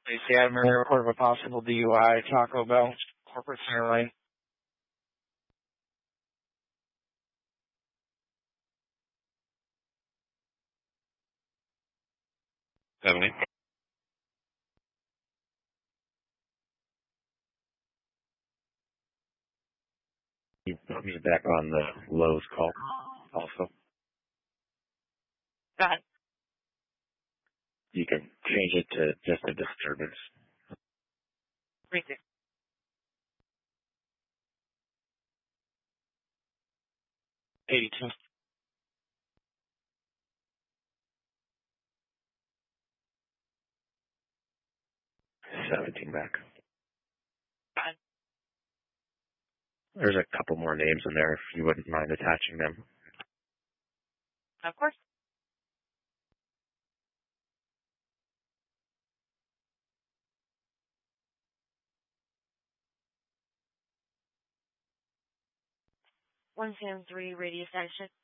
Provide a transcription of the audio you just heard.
Lacey Admiral, report of a possible DUI, Taco Bell, Corporate Center Lane. 70. You put me back on the Lowe's call also. Go ahead. You can change it to just a disturbance. 3-2. $82. 17 back. Go ahead. There's a couple more names in there if you wouldn't mind attaching them. Of course. One Sam 3 radius action.